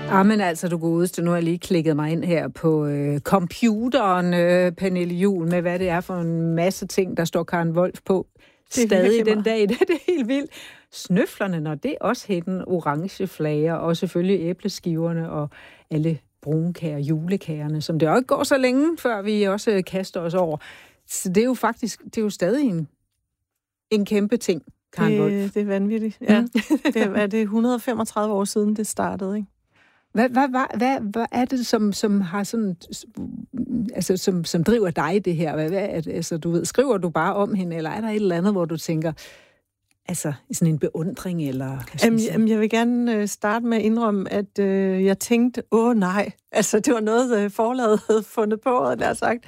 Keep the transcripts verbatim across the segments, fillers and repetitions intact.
Ah, men altså, du godeste, nu har jeg lige klikket mig ind her på øh, computeren, øh, Pernille Juhl, med hvad det er for en masse ting, der står Karen Wolf på. Stadig den dag, det er helt vildt. Snøflerne, når det er også hætten, orange flager, og selvfølgelig æbleskiverne og alle brunkager, julekagerne, som det også ikke går så længe, før vi også kaster os over. Så det er jo faktisk, det er jo stadig en, en kæmpe ting, Karen Wolf. Det, det er vanvittigt, ja. det, er, er det et hundrede og femogtrøve år siden, det startede, ikke? Hvad, hvad, hvad, hvad, hvad er det, som, som har sådan, altså, som, som driver dig det her? Hvad, hvad er det, altså, du ved, skriver du bare om hende, eller er der et eller andet, hvor du tænker, altså sådan en beundring, eller? Jamen, jamen, jeg vil gerne starte med at indrømme, at øh, jeg tænkte, åh nej, altså det var noget, øh, forlaget havde fundet på, og der har sagt,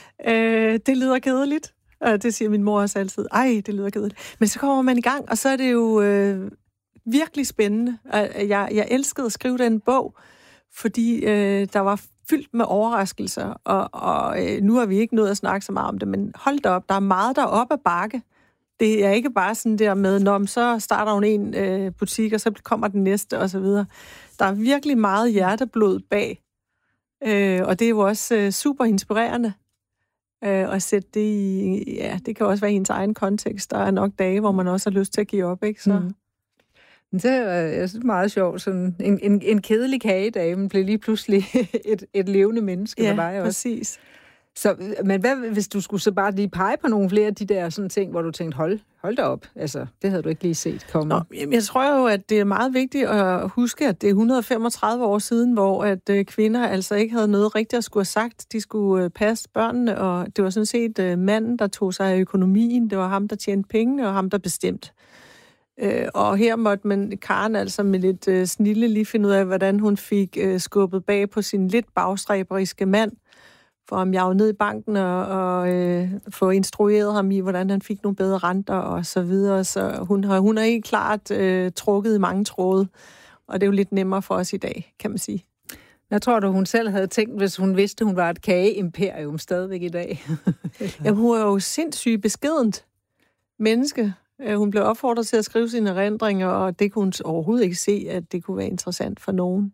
øh, det lyder kedeligt. Og det siger min mor også altid, ej, det lyder kedeligt. Men så kommer man i gang, og så er det jo øh, virkelig spændende. Jeg, jeg elskede at skrive den bog, fordi øh, der var fyldt med overraskelser, og, og øh, nu har vi ikke nået at snakke så meget om det, men hold da op, der er meget deroppe ad bakke. Det er ikke bare sådan der med, når så starter hun en øh, butik, og så kommer den næste, og så videre. Der er virkelig meget hjerteblod bag, øh, og det er jo også øh, super inspirerende øh, at sætte det i, ja, det kan også være i ens egen kontekst. Der er nok dage, hvor man også har lyst til at give op, ikke? Så... Mm. Det er, jeg synes, meget sjovt. Sådan en, en, en kedelig kagedame blev lige pludselig et, et levende menneske ja, for dig også. Ja, præcis. Så, men hvad, hvis du skulle så bare lige pege på nogle flere af de der sådan ting, hvor du tænkte, hold, hold da op. Altså, det havde du ikke lige set komme. Nå, jeg tror jo, at det er meget vigtigt at huske, at det er et hundrede og femogtredive år siden, hvor at øh, kvinder altså ikke havde noget rigtigt at skulle have sagt. De skulle øh, passe børnene, og det var sådan set øh, manden, der tog sig af økonomien. Det var ham, der tjente pengene, og ham, der bestemte. Øh, og her måtte man, Karen altså med lidt øh, snille lige finde ud af, hvordan hun fik øh, skubbet bag på sin lidt bagstræberiske mand, for ham jeg ned i banken og, og øh, få instrueret ham i, hvordan han fik nogle bedre renter og så videre. Så hun har, hun har helt klart øh, trukket i mange tråde, og det er jo lidt nemmere for os i dag, kan man sige. Jeg tror du, hun selv havde tænkt, hvis hun vidste, hun var et kageimperium stadigvæk i dag? Jamen, hun er jo sindssygt beskedent menneske. Hun blev opfordret til at skrive sine erindringer, og det kunne hun overhovedet ikke se, at det kunne være interessant for nogen.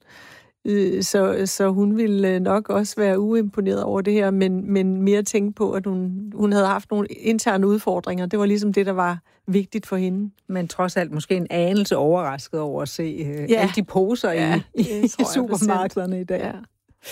Så, så hun ville nok også være uimponeret over det her, men, men mere tænke på, at hun, hun havde haft nogle interne udfordringer. Det var ligesom det, der var vigtigt for hende. Men trods alt måske en anelse overrasket over at se uh, ja. alle de poser ja, i, i supermarkederne i dag. Ja.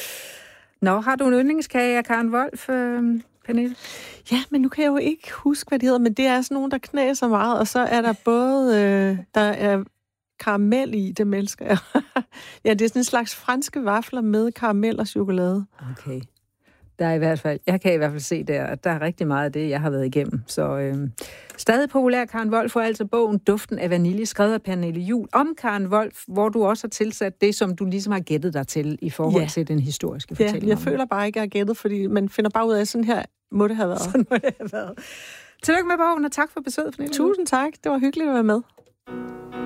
Nå, har du en yndlingskage af Karen Wolf, øh, Pernille? Ja, men nu kan jeg jo ikke huske, hvad det hedder, men det er sådan nogen, der knæser meget, og så er der både, øh, der er karamel i, det elsker jeg. Ja, det er sådan en slags franske vafler med karamel og chokolade. Okay. Der er i hvert fald, jeg kan i hvert fald se der, at der er rigtig meget af det, jeg har været igennem. Så øh, stadig populær Karen Wolf får altså bogen Duften af vanilje, skrevet af Pernille Juhl, om Karen Wolf, hvor du også har tilsat det, som du ligesom har gættet dig til i forhold ja. til den historiske fortælling. Ja, jeg føler bare ikke, at jeg har gættet, fordi man finder bare ud af, sådan her må det have været. Sådan må det have været. Tillykke med bogen, og tak for besøget, Pernille. Tusind tak, det var hyggeligt at være med.